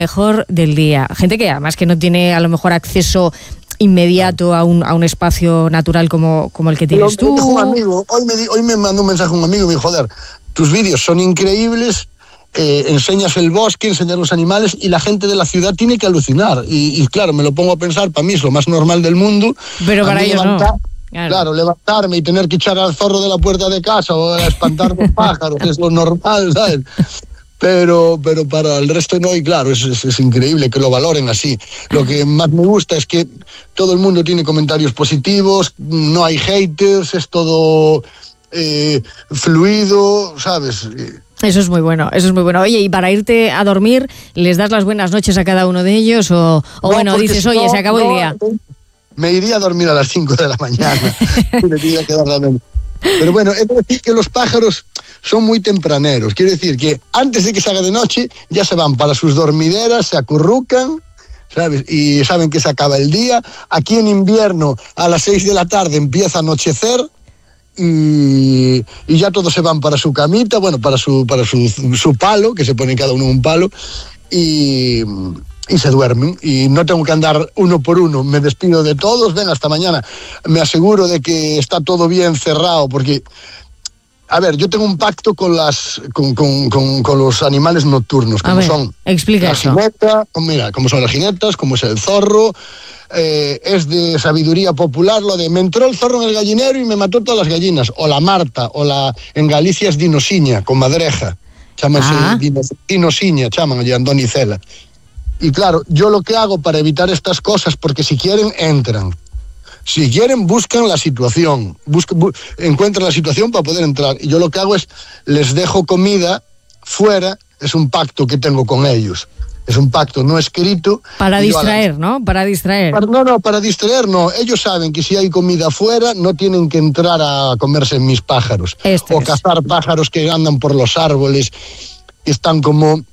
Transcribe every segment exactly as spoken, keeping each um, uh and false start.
mejor del día. Gente que además que no tiene a lo mejor acceso inmediato a un, a un espacio natural como, como el que tienes Pero, tú. Un amigo, hoy, me, hoy me mandó un mensaje un amigo y me dijo, joder, tus vídeos son increíbles, eh, enseñas el bosque, enseñas los animales y la gente de la ciudad tiene que alucinar. Y, y claro, me lo pongo a pensar, para mí es lo más normal del mundo. Pero para ellos no. Claro. claro, levantarme y tener que echar al zorro de la puerta de casa o espantar los pájaros, es lo normal, ¿sabes? Pero, pero para el resto no, y claro, es, es, es increíble que lo valoren así. Lo que más me gusta es que todo el mundo tiene comentarios positivos, no hay haters, es todo eh, fluido, ¿sabes? Eso es muy bueno, eso es muy bueno. Oye, y para irte a dormir, ¿les das las buenas noches a cada uno de ellos? O, o no, bueno, dices, oye, no, se acabó no, el día. Me iría a dormir a las cinco de la mañana. Me tendría que dar la mente. Pero bueno, es decir que los pájaros son muy tempraneros. Quiero decir que antes de que se haga de noche, ya se van para sus dormideras, se acurrucan, ¿sabes? Y saben que se acaba el día. Aquí en invierno, a las seis de la tarde empieza a anochecer y, y ya todos se van para su camita, bueno, para su, para su, su palo, que se pone cada uno un palo, y... y se duermen, y no tengo que andar uno por uno, me despido de todos, ven, hasta mañana, me aseguro de que está todo bien cerrado, porque, a ver, yo tengo un pacto con las con, con, con, con los animales nocturnos, como a ver, son explica la eso. jineta, mira, como son las jinetas, como es el zorro, eh, es de sabiduría popular lo de me entró el zorro en el gallinero y me mató todas las gallinas, o la marta, o la, en Galicia es dinosiña, con madreja, chámase ah. dinosiña, chaman allí Andoni Cela. Y claro, yo lo que hago para evitar estas cosas, porque si quieren, entran. Si quieren, buscan la situación, buscan, bu- encuentran la situación para poder entrar. Y yo lo que hago es, les dejo comida fuera, es un pacto que tengo con ellos. Es un pacto no escrito. Para distraer, la... ¿no? Para distraer. Para, no, no, para distraer no. Ellos saben que si hay comida afuera, no tienen que entrar a comerse mis pájaros. Este o es. cazar pájaros que andan por los árboles, que están como...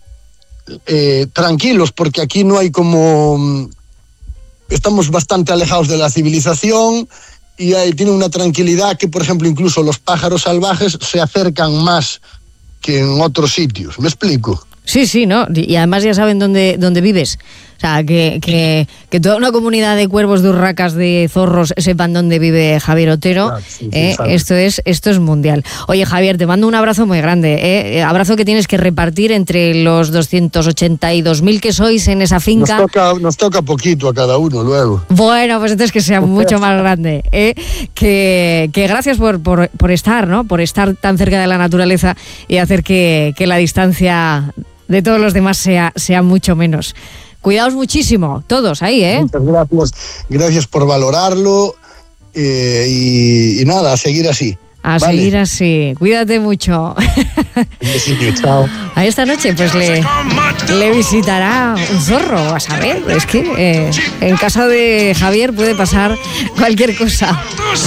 Eh, tranquilos, porque aquí no hay como... Estamos bastante alejados de la civilización y hay, tiene una tranquilidad que, por ejemplo, incluso los pájaros salvajes se acercan más que en otros sitios. ¿Me explico? Sí, sí, ¿no? Y además ya saben dónde, dónde vives. O sea, que, que, que toda una comunidad de cuervos, de urracas, de zorros sepan dónde vive Javier Otero. Claro, sí, sí, eh, esto es esto es mundial. Oye, Javier, te mando un abrazo muy grande. Eh. Abrazo que tienes que repartir entre los doscientos ochenta y dos mil que sois en esa finca. Nos toca, nos toca poquito a cada uno luego. Bueno, pues entonces que sea mucho más grande. Eh. Que, que gracias por, por, por estar, ¿no? Por estar tan cerca de la naturaleza y hacer que, que la distancia de todos los demás sea, sea mucho menos. Cuidaos muchísimo, todos ahí, ¿eh? Muchas gracias, gracias por valorarlo eh, y, y nada, a seguir así. A vale. seguir así. Cuídate mucho. Un besito, chao. A esta noche pues le, le visitará un zorro, a saber. Es que eh, en casa de Javier puede pasar cualquier cosa.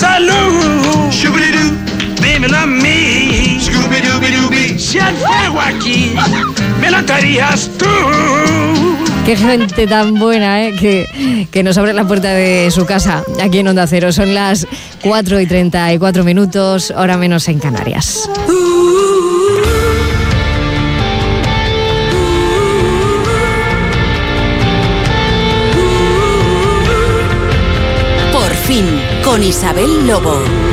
Si al fuego aquí me lanzarías tú. Qué gente tan buena, ¿eh? que, que nos abre la puerta de su casa aquí en Onda Cero. Son las cuatro y treinta y cuatro minutos, hora menos en Canarias. Por fin, con Isabel Lobo.